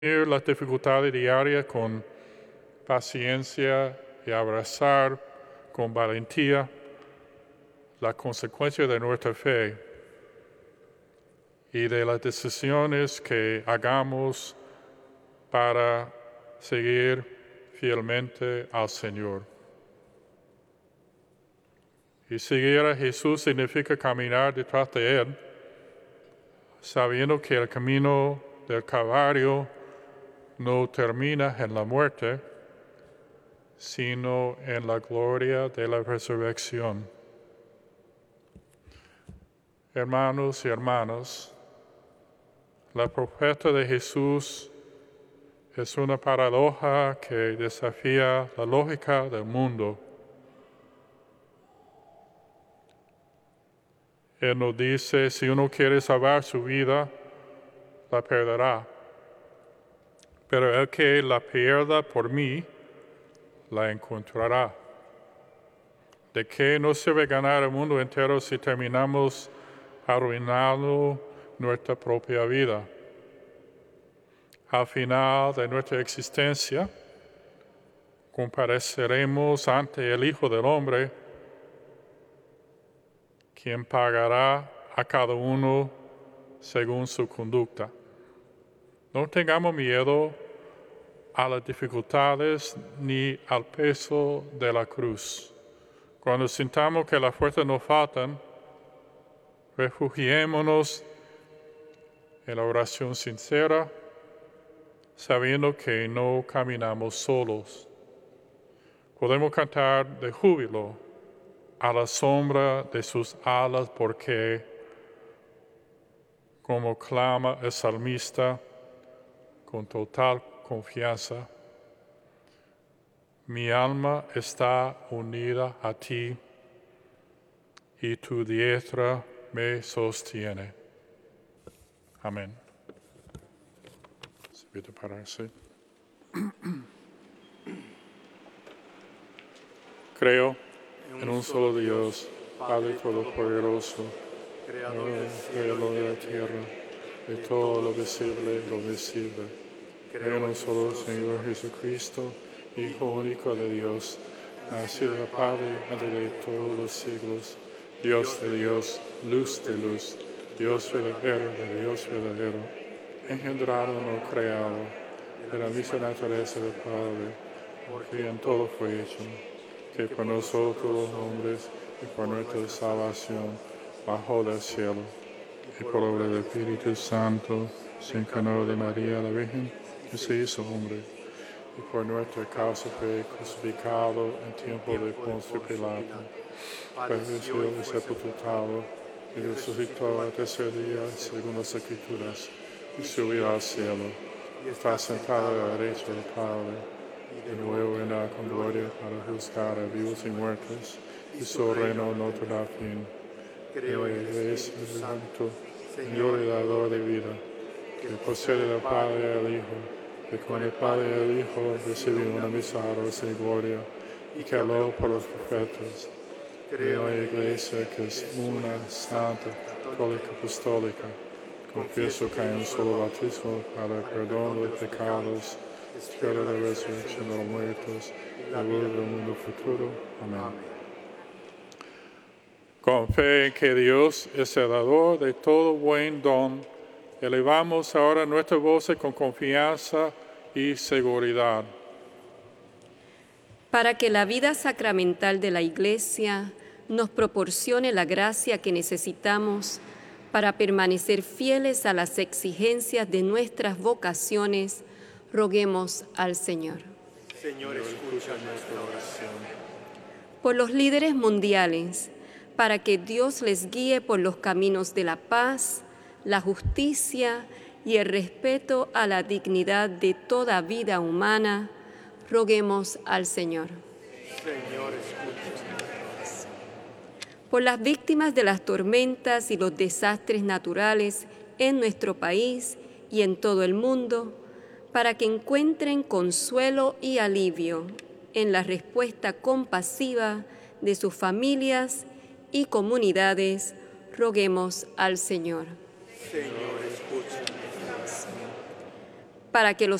las dificultades diarias con paciencia y abrazar con valentía la consecuencia de nuestra fe y de las decisiones que hagamos para seguir fielmente al Señor. Y seguir a Jesús significa caminar detrás de Él, sabiendo que el camino del Calvario no termina en la muerte, sino en la gloria de la resurrección. Hermanos y hermanas, la propuesta de Jesús es una paradoja que desafía la lógica del mundo. Él nos dice, si uno quiere salvar su vida, la perderá. Pero el que la pierda por mí, la encontrará. ¿De qué nos sirve ganar el mundo entero si terminamos arruinando nuestra propia vida? Al final de nuestra existencia, compareceremos ante el Hijo del Hombre, quien pagará a cada uno según su conducta. No tengamos miedo a las dificultades ni al peso de la cruz. Cuando sintamos que las fuerzas nos faltan, refugiémonos en la oración sincera, sabiendo que no caminamos solos. Podemos cantar de júbilo a la sombra de sus alas, porque, como clama el salmista con total confianza, mi alma está unida a ti y tu diestra me sostiene. Amén. Se puede pararse. Creo en un solo Dios, Padre Todopoderoso, creador del cielo y de la tierra, de todo lo visible y lo invisible. Creo en un solo Señor Jesucristo, Hijo único de Dios, nacido del Padre antes de todos los siglos, Dios de Dios, luz de luz, Dios verdadero de Dios verdadero, engendrado, no creado, de la misma naturaleza del Padre, porque en todo fue hecho, que por nosotros los hombres y por nuestra salvación bajó del cielo, y por obra del Espíritu Santo se encarnó de María la Virgen y se hizo hombre, y por nuestra causa fue crucificado en tiempo de Poncio Pilato, padeció y sepultado, y resucitó al tercer día según las Escrituras, y subió al cielo, y está sentado a la derecha del Padre, y de nuevo vendrá con gloria para juzgar a vivos y muertos, y su reino no tendrá fin. Creo en la Iglesia Santo, Señor y dador de vida, que procede del Padre y del Hijo, que con el Padre y el Hijo recibió una misaros y gloria, y que habló por los profetas. Creo en la Iglesia que es una, santa, católica, apostólica. Confieso que hay un solo bautismo para el perdón de los pecados, espero la resurrección de los muertos, y la vida del mundo futuro. Amén. Con fe en que Dios es el dador de todo buen don, elevamos ahora nuestra voz con confianza y seguridad. Para que la vida sacramental de la Iglesia nos proporcione la gracia que necesitamos para permanecer fieles a las exigencias de nuestras vocaciones, roguemos al Señor. Señor, escucha nuestra oración. Por los líderes mundiales, para que Dios les guíe por los caminos de la paz, la justicia y el respeto a la dignidad de toda vida humana, roguemos al Señor. Señor, escucha. Por las víctimas de las tormentas y los desastres naturales en nuestro país y en todo el mundo, para que encuentren consuelo y alivio en la respuesta compasiva de sus familias y comunidades, roguemos al Señor. Señor, escucha. para que los